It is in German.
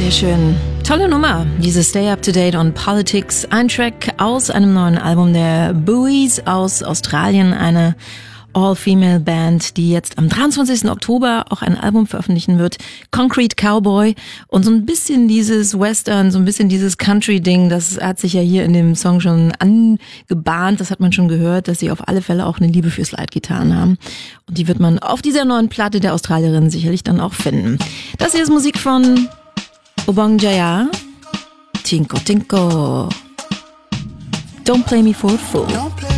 Sehr schön. Tolle Nummer, diese Stay Up to Date on Politics. Ein Track aus einem neuen Album der Buoys aus Australien, eine All-Female-Band, die jetzt am 23. Oktober auch ein Album veröffentlichen wird. Concrete Cowboy. Und so ein bisschen dieses Western, so ein bisschen dieses Country-Ding, das hat sich ja hier in dem Song schon angebahnt. Das hat man schon gehört, dass sie auf alle Fälle auch eine Liebe für Slide-Gitarren haben. Und die wird man auf dieser neuen Platte der Australierin sicherlich dann auch finden. Das hier ist Musik von Obong Jaya. Tinko Tinko. Don't play me for a fool.